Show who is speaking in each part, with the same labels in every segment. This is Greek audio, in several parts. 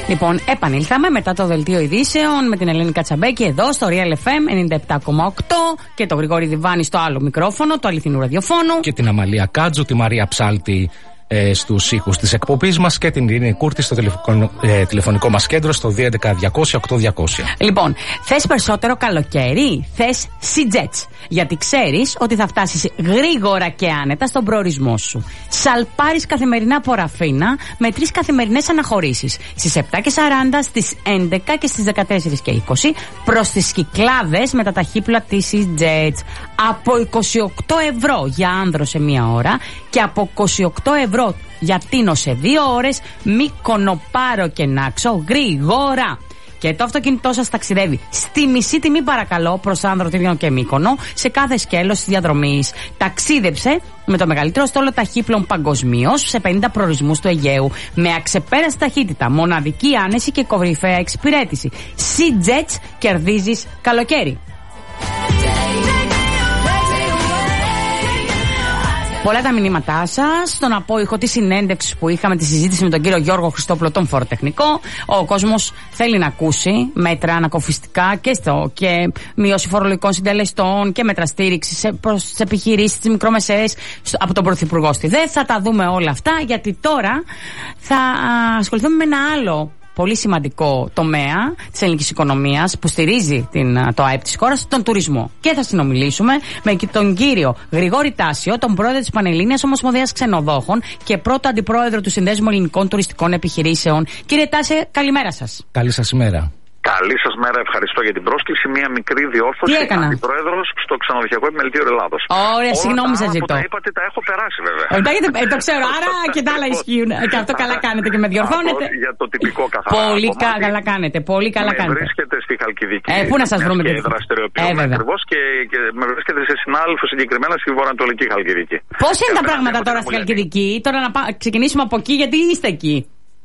Speaker 1: Λοιπόν, επανήλθαμε μετά το δελτίο ειδήσεων με την Ελένη Κατσαμπέκη εδώ στο Real FM 97,8 και το Γρηγόρη Διβάνη στο άλλο μικρόφωνο, το αληθινού ραδιοφώνου.
Speaker 2: Και την Αμαλία Κάτζου, τη Μαρία Ψάλτη στους ήχους της εκπομπής μας και την Ειρήνη Κούρτη στο τηλεφωνικό μας κέντρο στο 211-200-8200.
Speaker 1: Λοιπόν, θες περισσότερο καλοκαίρι, θες Sea-Jets, γιατί ξέρεις ότι θα φτάσεις γρήγορα και άνετα στον προορισμό σου. Σαλπάρεις καθημερινά από Ραφίνα με 3 καθημερινές αναχωρήσεις στις 7:40, στις 11 και στις 14:20 προς τις Κυκλάδες με τα ταχύπλοα της Sea-Jets. Από 28 ευρώ για άνδρο σε 1 ώρα και από 28 ευρώ για Τίνο σε 2 ώρες, Μύκονο, Πάρο και Νάξο γρήγορα. Και το αυτοκίνητό σας ταξιδεύει στη μισή τιμή, παρακαλώ, προς άνδρο, Τίνο και Μύκονο σε κάθε σκέλος της διαδρομής. Ταξίδεψε με το μεγαλύτερο στόλο ταχύπλων παγκοσμίως σε 50 προορισμούς του Αιγαίου με αξεπέραστη ταχύτητα, μοναδική άνεση και κορυφαία εξυπηρέτηση. Sea-Jets, κερδίζεις καλοκαίρι. Πολλά τα μηνύματά σας. Στον απόϊχο τη συνέντευξη που είχαμε, τη συζήτηση με τον κύριο Γιώργο Χριστόπουλο, τον φοροτεχνικό. Ο κόσμος θέλει να ακούσει μέτρα ανακοφιστικά και μείωση φορολογικών συντελεστών και μέτρα στήριξη προς τις επιχειρήσεις, τις μικρομεσαίες από τον Πρωθυπουργό στη ΔΕ. Θα τα δούμε όλα αυτά, γιατί τώρα θα ασχοληθούμε με ένα άλλο πολύ σημαντικό τομέα της ελληνικής οικονομίας που στηρίζει το ΑΕΠ της χώρας, τον τουρισμό. Και θα συνομιλήσουμε με τον κύριο Γρηγόρη Τάσιο, τον πρόεδρο της Πανελλήνιας Ομοσπονδίας Ξενοδόχων και πρώτο αντιπρόεδρο του Συνδέσμου Ελληνικών Τουριστικών Επιχειρήσεων. Κύριε Τάσιο, καλημέρα σας.
Speaker 2: Καλή σας ημέρα.
Speaker 3: Καλή σας μέρα, ευχαριστώ για την πρόσκληση. Μία μικρή διόρθωση.
Speaker 1: Τι έκανα?
Speaker 3: Αντιπρόεδρος στο Ξενοδοχειακό Επιμελητήριο Ελλάδος.
Speaker 1: Ωραία, συγγνώμη σας ζητώ.
Speaker 3: Που τα είπατε, τα έχω περάσει βέβαια.
Speaker 1: Το ξέρω, άρα και τα άλλα ισχύουν. Και αυτό καλά κάνετε και με διορθώνετε.
Speaker 3: Για το τυπικό καθαρά.
Speaker 1: Πολύ καλά κάνετε. Πολύ καλά κάνετε.
Speaker 3: Βρίσκεται στη Χαλκιδική.
Speaker 1: Πού να σας βρούμε
Speaker 3: και δραστηριοποιούμε ακριβώς και με βρίσκεται σε συνάδελφο συγκεκριμένα στη βορειοανατολική Χαλκιδική.
Speaker 1: Πώς είναι τα πράγματα τώρα στη Χαλκιδική? Τώρα να ξεκινήσουμε από εκεί, γιατί είστε εκεί.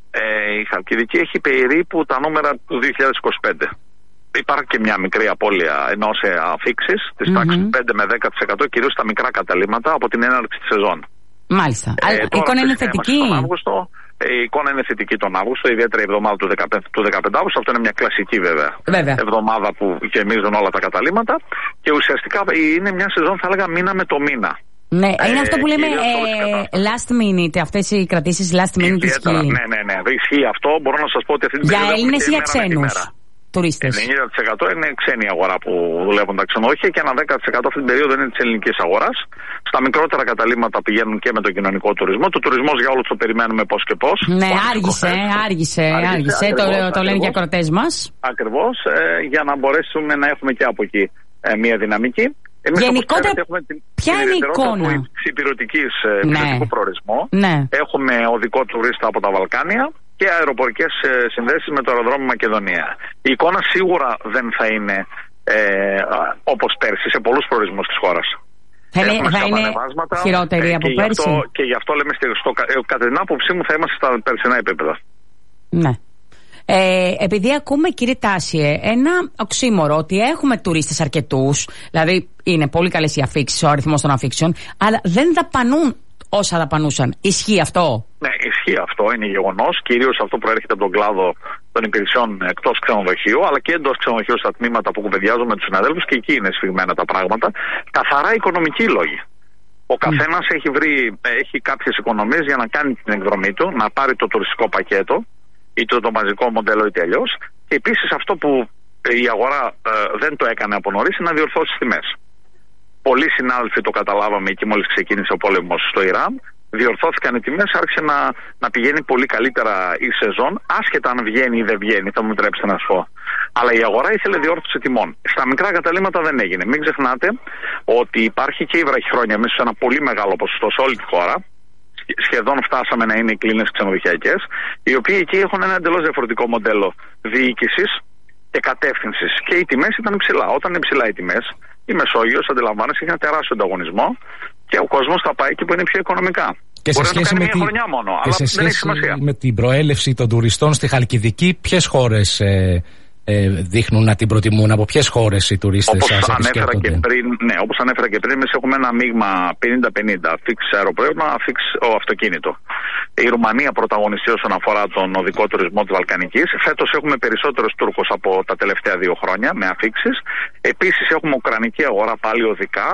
Speaker 3: Η Χαλκιδική έχει περίπου τα νούμερα του 2025. Υπάρχει και μια μικρή απώλεια ενώ σε αφήξεις της τάξης 5 με 10%, κυρίως στα μικρά καταλύματα από την έναρξη της σεζόν.
Speaker 1: Μάλιστα. Η εικόνα είναι θετική.
Speaker 3: Η εικόνα είναι θετική τον Αύγουστο, ιδιαίτερα η εβδομάδα του 15 Αύγουστου. Αυτό είναι μια κλασική βέβαια εβδομάδα που γεμίζουν όλα τα καταλύματα. Και ουσιαστικά είναι μια σεζόν, θα έλεγα, μήνα με το μήνα.
Speaker 1: Ναι, είναι αυτό που λέμε last minute, αυτές οι κρατήσεις last minute ισχύει.
Speaker 3: Ναι, ισχύει αυτό. Μπορώ να σας πω ότι αυτή την
Speaker 1: περίοδο. Για Έλληνες ή για ξένους τουρίστες?
Speaker 3: 90% είναι ξένη αγορά που δουλεύουν τα ξενοδοχεία και ένα 10% αυτή την περίοδο είναι της ελληνικής αγοράς. Στα μικρότερα καταλύματα πηγαίνουν και με τον κοινωνικό τουρισμό. Το τουρισμός για όλους το περιμένουμε πώς και πώς.
Speaker 1: Ναι, άργησε. Το λένε και οι ακροατές μας.
Speaker 3: Ακριβώς, για να μπορέσουμε να έχουμε και από εκεί μια δυναμική.
Speaker 1: Γενικότερα, ποια είναι η εικόνα
Speaker 3: του υπηρετικού προορισμού?
Speaker 1: Ναι.
Speaker 3: Έχουμε οδικό τουρίστα από τα Βαλκάνια και αεροπορικές συνδέσεις με το αεροδρόμιο Μακεδονία. Η εικόνα σίγουρα δεν θα είναι όπως πέρσι σε πολλούς προορισμούς της χώρας.
Speaker 1: Θα είναι χειρότερη από πέρσι.
Speaker 3: Και γι' αυτό λέμε, κατά την άποψή μου, θα είμαστε στα περσινά επίπεδα.
Speaker 1: Ναι. Επειδή ακούμε, κύριε Τάσιε, ένα οξύμορο ότι έχουμε τουρίστες αρκετούς, δηλαδή είναι πολύ καλές οι αφήξεις, ο αριθμός των αφήξεων, αλλά δεν δαπανούν όσα δαπανούσαν. Ισχύει αυτό?
Speaker 3: Ναι, ισχύει αυτό, είναι γεγονός. Κυρίως αυτό προέρχεται από τον κλάδο των υπηρεσιών εκτός ξενοδοχείου, αλλά και εντός ξενοδοχείου στα τμήματα που κουβεντιάζω με τους συναδέλφους, και εκεί είναι σφιγμένα τα πράγματα. Καθαρά οικονομικοί λόγοι. Ο καθένας έχει κάποιες οικονομίες για να κάνει την εκδρομή του, να πάρει το τουριστικό πακέτο, είτε το μαζικό μοντέλο είτε αλλιώς. Και επίσης αυτό που η αγορά δεν το έκανε από νωρίς είναι να διορθώσει τις τιμές. Πολλοί συνάδελφοι το καταλάβαμε εκεί μόλις ξεκίνησε ο πόλεμος στο Ιράν. Διορθώθηκαν οι τιμές, άρχισε να πηγαίνει πολύ καλύτερα η σεζόν, άσχετα αν βγαίνει ή δεν βγαίνει, θα μου επιτρέψετε να σου πω. Αλλά η αγορά ήθελε διόρθωση τιμών. Στα μικρά καταλύματα δεν έγινε. Μην ξεχνάτε ότι υπάρχει και η βραχυχρόνια μέσα σε ένα πολύ μεγάλο ποσοστό σε όλη τη χώρα. Σχεδόν φτάσαμε να είναι οι κλίνες ξενοδοχειακές, οι οποίοι εκεί έχουν ένα εντελώς διαφορετικό μοντέλο διοίκησης και κατεύθυνσης. Και οι τιμές ήταν ψηλά. Όταν είναι ψηλά οι τιμές, η Μεσόγειος, αντιλαμβάνεσαι, έχει ένα τεράστιο ανταγωνισμό και ο κόσμος θα πάει εκεί που είναι πιο οικονομικά.
Speaker 2: Και σε σχέση με με την προέλευση των τουριστών στη Χαλκιδική, ποιες χώρες δείχνουν να την προτιμούν? Από ποιες χώρες οι τουρίστες σας επισκέπτονται?
Speaker 3: Όπως ανέφερα και πριν, εμείς έχουμε ένα μείγμα 50-50, φίξ αεροπλέον, φίξ αυτοκίνητο. Η Ρουμανία πρωταγωνιστεί όσον αφορά τον οδικό τουρισμό της Βαλκανικής. Φέτος έχουμε περισσότερους Τούρκους από τα τελευταία 2 χρόνια με αφίξεις. Επίσης έχουμε ουκρανική αγορά πάλι οδικά.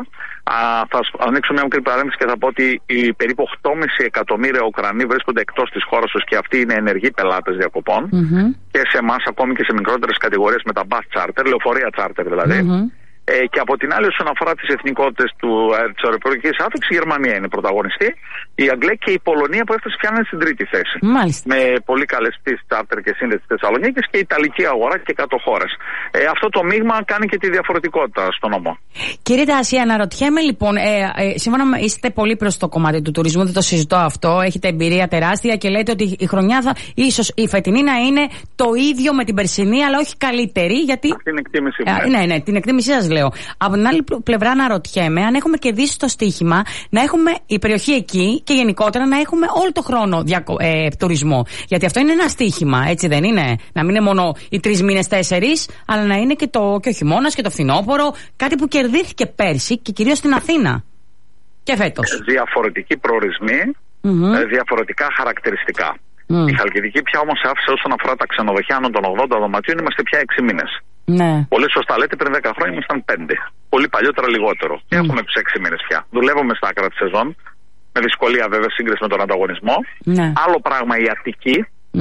Speaker 3: Θα ανοίξω μια μικρή παρένθεση και θα πω ότι οι περίπου 8,5 εκατομμύρια Ουκρανοί βρίσκονται εκτός της χώρας τους και αυτοί είναι ενεργοί πελάτες διακοπών. Και σε εμάς, ακόμη και σε μικρότερες κατηγορίες με τα bus charter, λεωφορεία charter δηλαδή. Και από την άλλη, όσον αφορά τις εθνικότητες της αεροπορικής άφηξης, η Γερμανία είναι πρωταγωνιστή, η Αγγλία και η Πολωνία που έφτασε πιάνουν στην 3η θέση.
Speaker 1: Μάλιστα.
Speaker 3: Με πολύ καλές πτήσεις charter και σύνδεση της Θεσσαλονίκης και η Ιταλική αγορά και κάτω χώρες. Αυτό το μείγμα κάνει και τη διαφορετικότητα στον νομό.
Speaker 1: Κύριε Τάση, αναρωτιέμαι λοιπόν, σύμφωνα είστε πολύ προς το κομμάτι του τουρισμού, δεν το συζητώ αυτό, έχετε εμπειρία τεράστια και λέτε ότι η χρονιά ίσως η φετινή να είναι το ίδιο με την περσινή, αλλά όχι καλύτερη. Γιατί...
Speaker 3: Αυτή είναι εκτίμηση.
Speaker 1: Ναι, την εκτίμησή σας λέω. Από την άλλη πλευρά αναρωτιέμαι αν έχουμε κερδίσει το στοίχημα να έχουμε η περιοχή εκεί και γενικότερα να έχουμε όλο το χρόνο τουρισμό. Γιατί αυτό είναι ένα στοίχημα, έτσι δεν είναι? Να μην είναι μόνο οι 3 μήνες, 4, αλλά να είναι και ο χειμώνας και το φθινόπωρο. Κάτι που κερδίθηκε πέρσι και κυρίως στην Αθήνα. Και φέτος.
Speaker 3: Διαφορετικοί προορισμοί, διαφορετικά χαρακτηριστικά. Η Χαλκιδική πια όμως άφησε όσον αφορά τα ξενοδοχεία άνω των 80 δωματίων, είμαστε πια 6 μήνες.
Speaker 1: Ναι.
Speaker 3: Πολύ σωστά λέτε, πριν 10 χρόνια ήμασταν 5. Πολύ παλιότερα λιγότερο. Και έχουμε τους 6 μήνες πια. Δουλεύουμε στα άκρα της σεζόν. Με δυσκολία βέβαια σύγκριση με τον ανταγωνισμό.
Speaker 1: Ναι.
Speaker 3: Άλλο πράγμα η Αττική,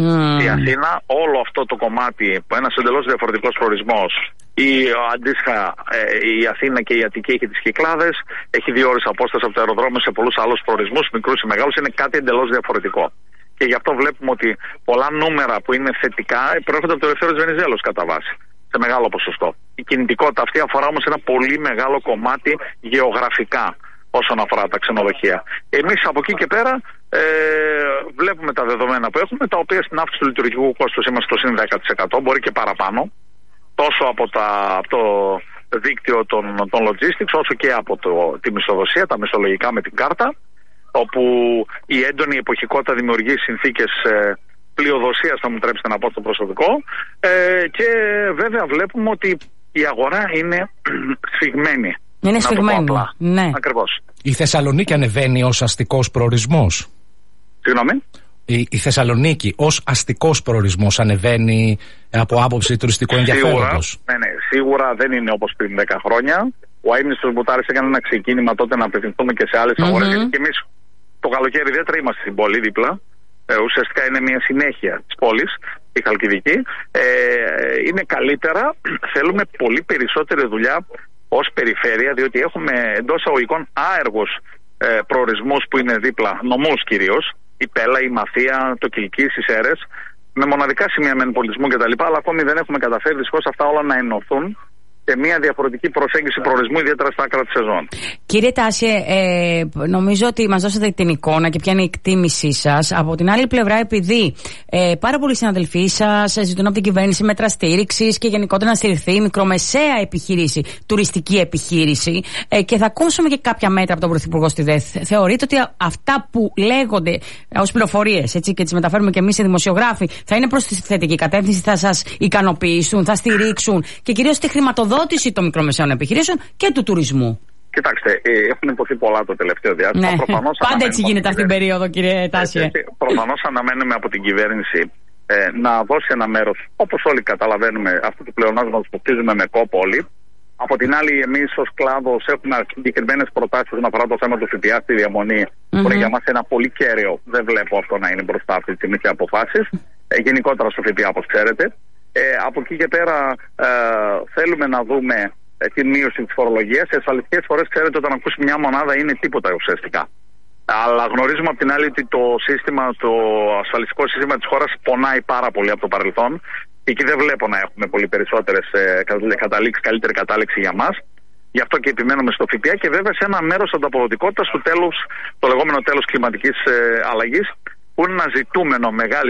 Speaker 3: η Αθήνα, όλο αυτό το κομμάτι που ένας εντελώς διαφορετικός προορισμός. Αντίστοιχα η Αθήνα και η Αττική έχει τις Κυκλάδες, έχει 2 ώρες απόσταση από το αεροδρόμιο σε πολλούς άλλους προορισμούς, μικρούς ή μεγάλους, είναι κάτι εντελώς διαφορετικό. Και γι' αυτό βλέπουμε ότι πολλά νούμερα που είναι θετικά προέρχονται από το Ελευθέριος Βενιζέλος κατά βάση. Σε μεγάλο ποσοστό. Η κινητικότητα αυτή αφορά όμως ένα πολύ μεγάλο κομμάτι γεωγραφικά όσον αφορά τα ξενοδοχεία. Εμείς από εκεί και πέρα βλέπουμε τα δεδομένα που έχουμε, τα οποία στην αύξηση του λειτουργικού κόστους είμαστε στο συν 10%, μπορεί και παραπάνω, τόσο από το δίκτυο των logistics, όσο και από τη μισθοδοσία, τα μισθολογικά με την κάρτα, όπου η έντονη εποχικότητα δημιουργεί συνθήκες πλειοδοσίας, θα μου τρέψετε να πω, στο προσωπικό, και βέβαια βλέπουμε ότι η αγορά είναι σφιγμένη.
Speaker 1: Είναι σφιγμένη. Ναι.
Speaker 3: Ακριβώς.
Speaker 2: Η Θεσσαλονίκη ανεβαίνει ως αστικός προορισμός.
Speaker 3: Συγγνώμη.
Speaker 2: Η Θεσσαλονίκη ως αστικός προορισμός ανεβαίνει από άποψη τουριστικού ενδιαφέροντος?
Speaker 3: Ναι, σίγουρα δεν είναι όπως πριν 10 χρόνια. Ο Αείμνηστος Μπουτάρης έκανε ένα ξεκίνημα τότε να απευθυνθούμε και σε άλλες αγορές. Γιατί και εμείς το καλοκαίρι ιδιαίτερα είμαστε στην πόλη δίπλα. Ουσιαστικά είναι μια συνέχεια της πόλης, η Χαλκιδική. Είναι καλύτερα. Θέλουμε πολύ περισσότερη δουλειά ως περιφέρεια, διότι έχουμε εντός αγωγικών άεργους προορισμούς που είναι δίπλα, νομούς κυρίως, η Πέλα, η Μαθία, το Κιλκής, οι Σέρρες, με μοναδικά σημεία μεν πολιτισμού κτλ. Αλλά ακόμη δεν έχουμε καταφέρει δυστυχώς αυτά όλα να ενωθούν σε μια διαφορετική προσέγγιση προορισμού, ιδιαίτερα στα άκρα της σεζόν.
Speaker 1: Κύριε Τάση, νομίζω ότι μας δώσατε την εικόνα και ποια είναι η εκτίμησή σας. Από την άλλη πλευρά, επειδή πάρα πολλοί συναδελφοί σας ζητούν από την κυβέρνηση μέτρα στήριξης και γενικότερα να στηριχθεί η μικρομεσαία επιχείρηση, τουριστική επιχείρηση, και θα ακούσουμε και κάποια μέτρα από τον Πρωθυπουργό στη ΔΕΘ. Θεωρείτε ότι αυτά που λέγονται ως πληροφορίες και τις μεταφέρουμε και εμείς οι δημοσιογράφοι θα είναι προς τη θετική κατεύθυνση, θα σας ικανοποιήσουν, θα στηρίξουν και κυρίως τη χρηματοδότηση των μικρομεσαίων επιχειρήσεων και του τουρισμού?
Speaker 3: Κοιτάξτε, έχουν υποθεί πολλά το τελευταίο διάστημα.
Speaker 1: Ναι. Πάντα έτσι γίνεται αυτή την περίοδο, κύριε Τάση.
Speaker 3: Προφανώς αναμένουμε από την κυβέρνηση να δώσει ένα μέρος, όπως όλοι καταλαβαίνουμε, αυτό το πλεονάσμα που κτίζουμε με κόπο όλοι. Από την άλλη, εμείς ως κλάδος έχουμε συγκεκριμένες προτάσεις όσον αφορά το θέμα του ΦΠΑ στη διαμονή, που είναι για μας ένα πολύ κέραιο. Δεν βλέπω αυτό να είναι μπροστά αυτή τη στιγμή σε αποφάσεις. Γενικότερα στο ΦΠΑ, όπως ξέρετε. Από εκεί και πέρα θέλουμε να δούμε την μείωση της φορολογίας. Σε ασφαλιστικές φορές, ξέρετε, όταν ακούσει μια μονάδα είναι τίποτα ουσιαστικά. Αλλά γνωρίζουμε από την άλλη ότι το ασφαλιστικό σύστημα της χώρας πονάει πάρα πολύ από το παρελθόν. Και εκεί δεν βλέπω να έχουμε πολύ περισσότερες καταλήξεις, καλύτερη κατάληξη για μας. Γι' αυτό και επιμένουμε στο ΦΠΑ και βέβαια σε ένα μέρος ανταποδοτικότητας του τέλους, το λεγόμενο τέλος κλιματικής αλλαγής, που είναι ένα ζητούμενο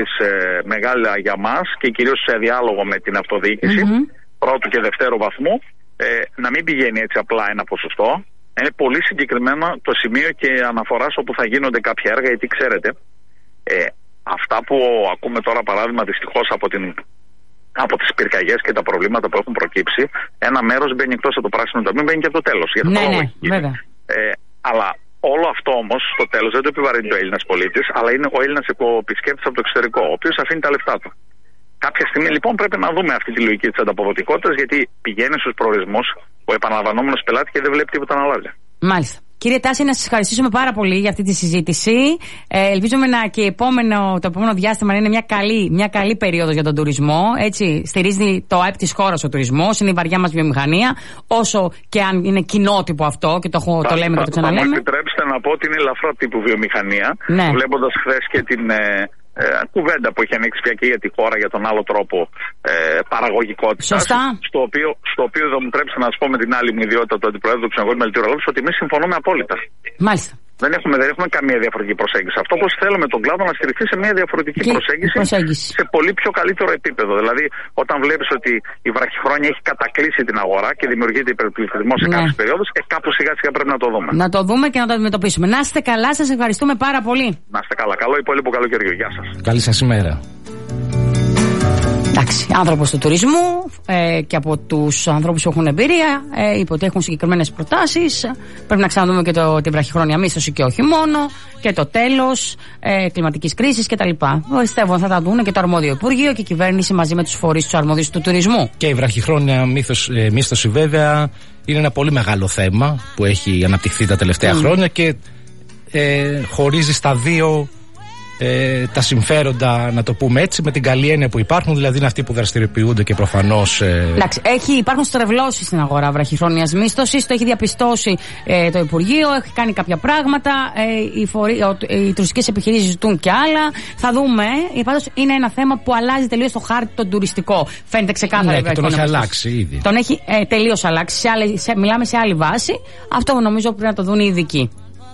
Speaker 3: μεγάλα για μας και κυρίως σε διάλογο με την αυτοδιοίκηση πρώτου και δευτέρου βαθμού, να μην πηγαίνει έτσι απλά ένα ποσοστό. Είναι πολύ συγκεκριμένο το σημείο και αναφοράς όπου θα γίνονται κάποια έργα, γιατί ξέρετε, αυτά που ακούμε τώρα παράδειγμα δυστυχώς από την από τις πυρκαγιές και τα προβλήματα που έχουν προκύψει, ένα μέρος μπαίνει εκτός από το πράσινο ταμείο, μπαίνει και από το τέλος.
Speaker 1: Ναι, βέβαια.
Speaker 3: Αλλά όλο αυτό όμως στο τέλος δεν το επιβαρύνει ο Έλληνας πολίτης, αλλά είναι ο Έλληνας επισκέπτης από το εξωτερικό, ο οποίος αφήνει τα λεφτά του. Κάποια στιγμή λοιπόν πρέπει να δούμε αυτή τη λογική της ανταποδοτικότητας, γιατί πηγαίνει στους προορισμούς ο επαναλαμβανόμενος πελάτη και δεν βλέπει τίποτα να αλλάζει.
Speaker 1: Μάλιστα. Κύριε Τάση, να σας ευχαριστήσουμε πάρα πολύ για αυτή τη συζήτηση. Ελπίζουμε και το επόμενο διάστημα να είναι μια καλή περίοδος για τον τουρισμό. Έτσι, στηρίζει το ΑΕΠ της χώρας ο τουρισμός, είναι η βαριά μας βιομηχανία. Όσο και αν είναι κοινότυπο αυτό, και το λέμε και το ξαναλέμε.
Speaker 3: Θα μου επιτρέψετε να πω ότι είναι ελαφρά τύπου βιομηχανία. Ναι. Βλέποντας χθες και την κουβέντα που έχει ανοίξει πια και για τη χώρα για τον άλλο τρόπο παραγωγικότητας.
Speaker 1: Σωστά.
Speaker 3: Στο οποίο θα μου τρέψετε να σας πω με την άλλη μου ιδιότητα του Αντιπροέδρου του Ξεναγωγείου Μελιτιοραλόπουλου ότι εμείς συμφωνούμε απόλυτα.
Speaker 1: Μάλιστα.
Speaker 3: Δεν έχουμε καμία διαφορετική προσέγγιση. Αυτό που θέλουμε τον κλάδο να στηριχθεί σε μια διαφορετική προσέγγιση σε πολύ πιο καλύτερο επίπεδο. Δηλαδή, όταν βλέπεις ότι η βραχυχρόνια έχει κατακλείσει την αγορά και δημιουργείται υπερπληθυσμός σε κάποιες περιόδους, κάπου σιγά σιγά πρέπει να το δούμε.
Speaker 1: Να το δούμε και να το αντιμετωπίσουμε. Να είστε καλά, σας ευχαριστούμε πάρα πολύ.
Speaker 3: Να είστε καλά. Καλό υπόλοιπο καλοκαιριού. Γεια σας.
Speaker 2: Καλή σας ημέρα.
Speaker 1: Εντάξει, άνθρωπος του τουρισμού και από τους ανθρώπους που έχουν εμπειρία είπε ότι έχουν συγκεκριμένες προτάσεις. Πρέπει να ξαναδούμε και την βραχυχρόνια μίσθωση και όχι μόνο, και το τέλος κλιματικής κρίσης κτλ. Πιστεύω θα τα δουν και το αρμόδιο Υπουργείο και η κυβέρνηση μαζί με τους φορείς τους αρμόδιους του τουρισμού.
Speaker 2: Και η βραχυχρόνια μίσθωση βέβαια είναι ένα πολύ μεγάλο θέμα που έχει αναπτυχθεί τα τελευταία χρόνια και χωρίζει στα δύο τα συμφέροντα, να το πούμε έτσι, με την καλή έννοια που υπάρχουν, δηλαδή είναι αυτοί που δραστηριοποιούνται και προφανώς.
Speaker 1: Εντάξει, υπάρχουν στρεβλώσεις στην αγορά βραχυχρόνιας μίσθωσης, το έχει διαπιστώσει το Υπουργείο, έχει κάνει κάποια πράγματα, οι τουριστικές επιχειρήσεις ζητούν και άλλα. Θα δούμε. Πάντως είναι ένα θέμα που αλλάζει τελείως το χάρτη το τουριστικό. Φαίνεται ξεκάθαρα.
Speaker 2: Ναι, και τον έχει αλλάξει ήδη.
Speaker 1: Τον έχει τελείως αλλάξει. Μιλάμε σε άλλη βάση. Αυτό νομίζω πρέπει να το δουν οι ειδικοί.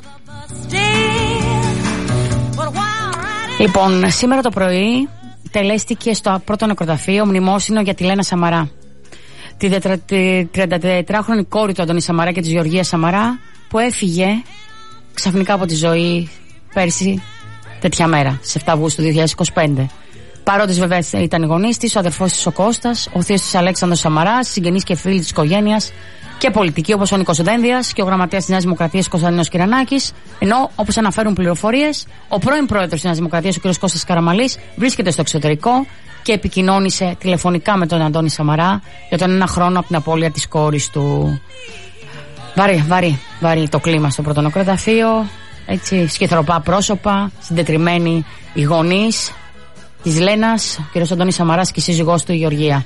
Speaker 1: Λοιπόν, σήμερα το πρωί τελέστηκε στο πρώτο νεκροταφείο μνημόσυνο για τη Λένα Σαμαρά. Τη 34χρονη κόρη του Αντώνη Σαμαρά και της Γεωργίας Σαμαρά, που έφυγε ξαφνικά από τη ζωή πέρσι τέτοια μέρα, σε 7 Αυγούστου 2025. Παρόντες βέβαια ήταν οι γονείς της, ο αδερφός της ο Κώστας, ο θείος της Αλέξανδρος Σαμαράς, συγγενείς και φίλοι της οικογένειας και πολιτικοί όπως ο Νίκος Δένδιας και ο γραμματέας της Νέας Δημοκρατίας Κωνσταντίνος Κυρανάκης, ενώ όπως αναφέρουν πληροφορίες, ο πρώην πρόεδρος της Νέας Δημοκρατίας ο κ. Κώστας Καραμαλής βρίσκεται στο εξωτερικό και επικοινώνησε τηλεφωνικά με τον Αντώνη Σαμαρά για τον 1 χρόνο από την απώλεια της κόρης του. Βαρύ το κλίμα στο πρώτο νεκροταφείο, έτσι, σκυθροπά πρόσωπα, συντετριμμένοι οι γονείς της Λένας, ο κ. Αντώνης Σαμαράς και η σύζυγός του η Γεωργία.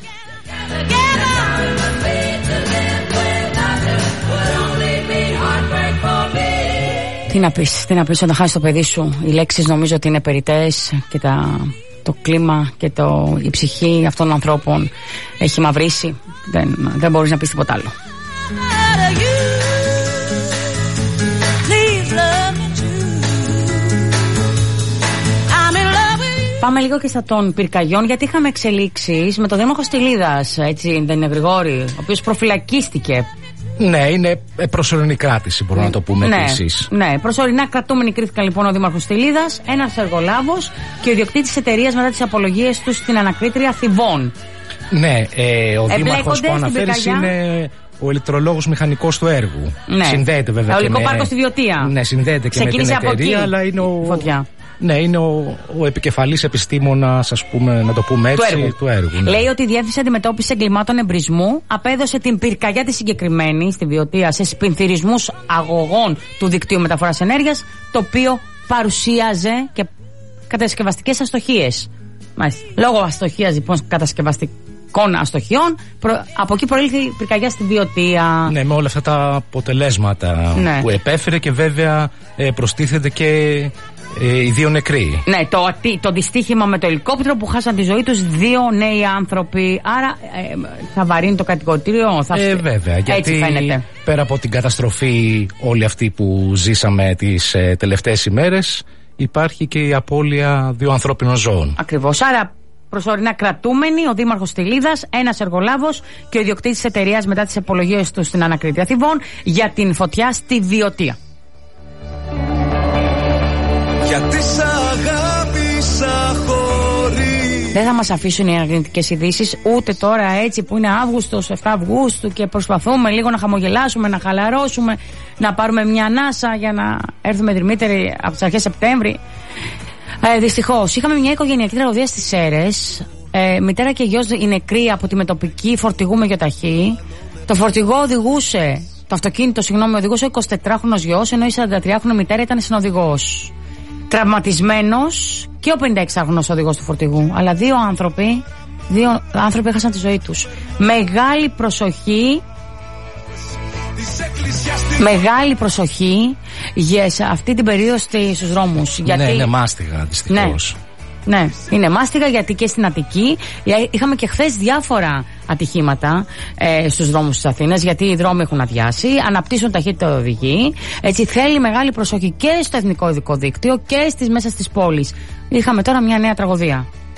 Speaker 1: Τι να πεις όταν χάσεις το παιδί σου. Οι λέξεις νομίζω ότι είναι περιττές και το κλίμα και η ψυχή αυτών των ανθρώπων έχει μαυρίσει. Δεν μπορείς να πεις τίποτα άλλο. Πάμε λίγο και στα των πυρκαγιών, γιατί είχαμε εξελίξεις με τον δήμαρχο Στυλίδας, έτσι δεν είναι, Γρηγόρη, ο οποίος προφυλακίστηκε.
Speaker 2: Ναι, είναι προσωρινή κράτηση, μπορούμε να το πούμε επίσης.
Speaker 1: Ναι, προσωρινά κρατούμενοι κρίθηκαν λοιπόν ο δήμαρχος Στυλίδας, ένας εργολάβος και ο ιδιοκτήτης της εταιρείας μετά τις απολογίες του στην ανακρίτρια Θηβών.
Speaker 2: Ναι, ο δήμαρχος που αναφέρεις είναι ο ηλεκτρολόγος μηχανικός του έργου.
Speaker 1: Ναι.
Speaker 2: Συνδέεται βέβαια.
Speaker 1: Το ολικό πάρκο στη Βιωτία.
Speaker 2: Ναι, συνδέεται και
Speaker 1: ξεκίνησε
Speaker 2: με την εταιρεία, αλλά είναι
Speaker 1: φωτιά.
Speaker 2: Ναι, είναι ο επικεφαλής επιστήμονας, ας πούμε, να το πούμε έτσι, του έργου. Ναι.
Speaker 1: Λέει ότι η Διεύθυνση Αντιμετώπισης Εγκλημάτων Εμπρισμού απέδωσε την πυρκαγιά τη συγκεκριμένη στη Βιωτία σε σπινθυρισμούς αγωγών του δικτύου μεταφοράς ενέργειας, το οποίο παρουσίαζε και κατασκευαστικές αστοχίες. Μάλιστα. Λόγω αστοχίας λοιπόν κατασκευαστικών αστοχιών, από εκεί προήλθε η πυρκαγιά στη Βιωτία. Ναι,
Speaker 2: με όλα αυτά τα αποτελέσματα που επέφερε και βέβαια προστίθεται και οι 2 νεκροί.
Speaker 1: Ναι, το δυστύχημα με το ελικόπτερο που χάσαν τη ζωή τους 2 νέοι άνθρωποι. Άρα θα βαρύνει το κατηγορητήριο.
Speaker 2: Βέβαια,
Speaker 1: έτσι
Speaker 2: γιατί
Speaker 1: φαίνεται.
Speaker 2: Πέρα από την καταστροφή όλη αυτή που ζήσαμε τις τελευταίες ημέρες, υπάρχει και η απώλεια 2 ανθρώπινων ζώων.
Speaker 1: Ακριβώς. Άρα προσωρινά κρατούμενοι ο δήμαρχος Στυλίδας, ένας εργολάβος και ο ιδιοκτήτης της εταιρείας μετά τις απολογίες του στην ανακρίτρια Θηβών για την φωτιά στη Βιωτία.
Speaker 4: Γιατί σ' αγάπησα χωρίς
Speaker 1: Δεν θα μας αφήσουν οι αρνητικές ειδήσεις, ούτε τώρα έτσι που είναι Αύγουστος, 7 Αυγούστου και προσπαθούμε λίγο να χαμογελάσουμε, να χαλαρώσουμε, να πάρουμε μια ανάσα για να έρθουμε δρυμύτεροι από τις αρχές Σεπτέμβρη. Δυστυχώς, είχαμε μια οικογενειακή τραγωδία στις Σέρρες. Μητέρα και γιος οι νεκροί από τη μετοπική φορτηγού με γεωταχή. Το φορτηγό οδηγούσε, το αυτοκίνητο, οδηγούσε ο 24χρονος γιος, ενώ η 43χρονη μητέρα ήταν συνοδηγός. Τραυματισμένος και ο 56χρονος οδηγός του φορτηγού. Αλλά δύο άνθρωποι έχασαν τη ζωή τους. Μεγάλη προσοχή. Μεγάλη προσοχή για αυτή την περίοδο στους δρόμους.
Speaker 2: Ναι, είναι μάστιγα δυστυχώς.
Speaker 1: Ναι, είναι μάστιγα γιατί και στην Αττική είχαμε και χθες διάφορα ατυχήματα στους δρόμους της Αθήνας, γιατί οι δρόμοι έχουν αδειάσει, αναπτύσσουν ταχύτητα οδηγοί. Έτσι θέλει μεγάλη προσοχή και στο εθνικό ειδικό δίκτυο και στις μέσα στις πόλεις. Είχαμε τώρα μια νέα τραγωδία.